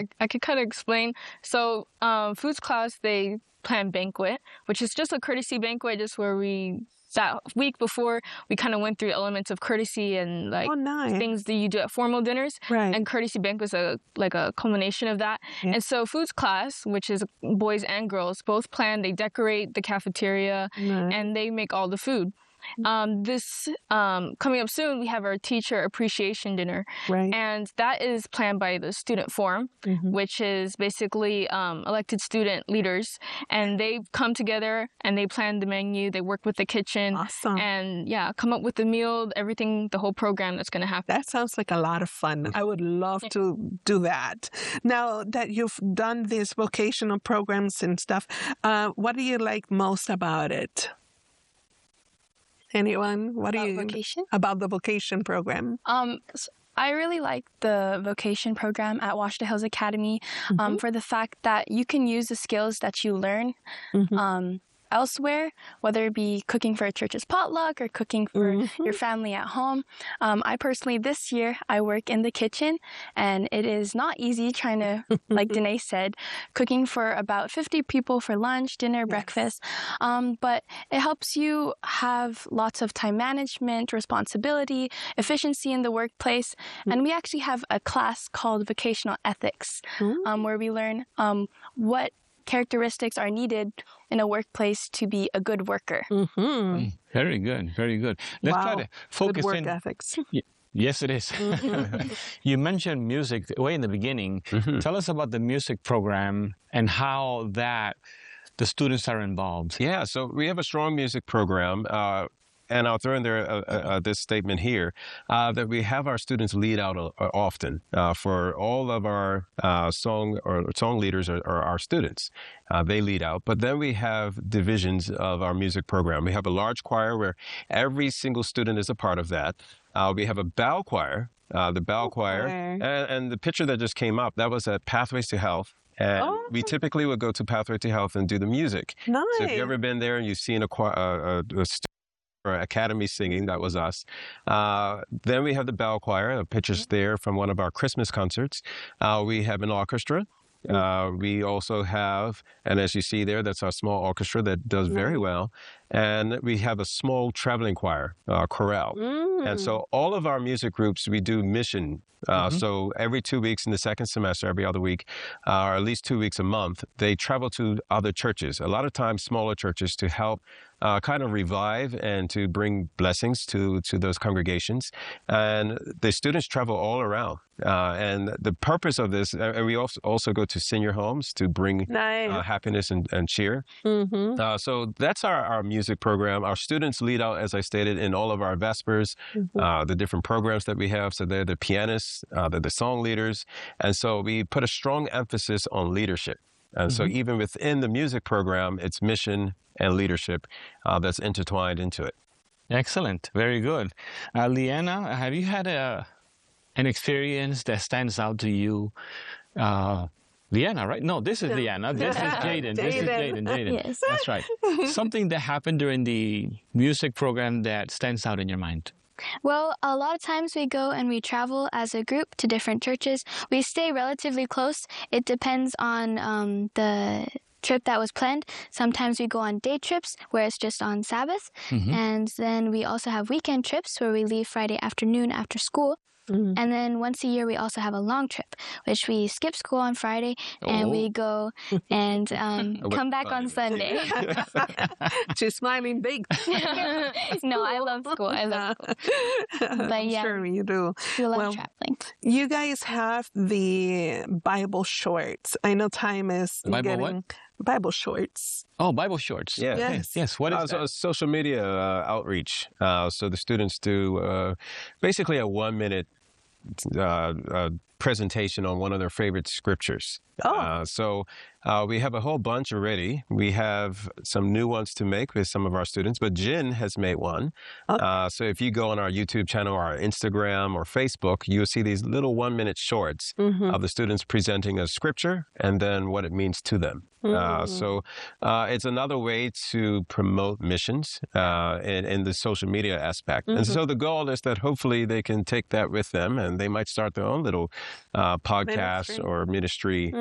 I could kind of explain. So foods class, they plan banquet, which is just a courtesy banquet, just where that week before, we kind of went through elements of courtesy and things that you do at formal dinners. Right. And courtesy banquet is like a culmination of that. Yeah. And so foods class, which is boys and girls, both plan, they decorate the cafeteria and they make all the food. This coming up soon, we have our teacher appreciation dinner, and that is planned by the student forum, which is basically elected student leaders, and they come together and they plan the menu, they work with the kitchen, and come up with the meal, everything, the whole program that's going to happen. That sounds like a lot of fun. I would love to do that. Now that you've done these vocational programs and stuff, what do you like most about it? Anyone? What do you vocation? About the vocation program? I really like the vocation program at Washita Hills Academy for the fact that you can use the skills that you learn elsewhere, whether it be cooking for a church's potluck or cooking for your family at home. I personally, this year, I work in the kitchen, and it is not easy trying to, like Danae said, cooking for about 50 people for lunch, dinner, breakfast. But it helps you have lots of time management, responsibility, efficiency in the workplace. And we actually have a class called Vocational Ethics, where we learn what characteristics are needed in a workplace to be a good worker. Very good, very good. Let's try to focus good work ethics. Yes, it is. You mentioned music way in the beginning. Tell us about the music program and how the students are involved. Yeah, so we have a strong music program. And I'll throw in there this statement here, that we have our students lead out often. For all of our song leaders are our students. They lead out. But then we have divisions of our music program. We have a large choir where every single student is a part of that. We have a bell choir, the bell choir. And the picture that just came up, that was at Pathways to Health. And we typically would go to Pathway to Health and do the music. Nice. So if you've ever been there and you've seen a or academy singing, that was us. Then we have the bell choir, the pictures there from one of our Christmas concerts. We have an orchestra. We also have, and as you see there, that's our small orchestra that does very well. And we have a small traveling choir, chorale. And so all of our music groups, we do mission. So every 2 weeks in the second semester, every other week, or at least 2 weeks a month, they travel to other churches, a lot of times smaller churches, to help kind of revive and to bring blessings to those congregations. And the students travel all around. And the purpose of this, and we also go to senior homes to bring happiness and cheer. So that's our music program. Our students lead out, as I stated, in all of our Vespers, the different programs that we have. So they're the pianists, they're the song leaders. And so we put a strong emphasis on leadership. And so even within the music program, it's mission and leadership that's intertwined into it. Excellent. Very good. Leanna, have you had an experience that stands out to you? Leanna, right? No, this is Leanna. This is Jaden. This is Jaden. Yes. That's right. Something that happened during the music program that stands out in your mind. Well, a lot of times we go and we travel as a group to different churches. We stay relatively close. It depends on the trip that was planned. Sometimes we go on day trips where it's just on Sabbath. And then we also have weekend trips where we leave Friday afternoon after school. And then once a year, we also have a long trip, which we skip school on Friday and we go and come back on Sunday. She's smiling big. No, I love school. I love school. But yeah, sure you do. We love traveling. You guys have the Bible shorts. I know time is getting... Bible shorts. Oh, Bible shorts. Yeah. Yes. What is that? Social media outreach. So the students do basically a 1-minute presentation on one of their favorite scriptures. So We have a whole bunch already. We have some new ones to make with some of our students, but Jin has made one. Okay. So if you go on our YouTube channel or our Instagram or Facebook, you'll see these little 1-minute shorts of the students presenting a scripture and then what it means to them. So it's another way to promote missions in the social media aspect. And so the goal is that hopefully they can take that with them and they might start their own little podcast or ministry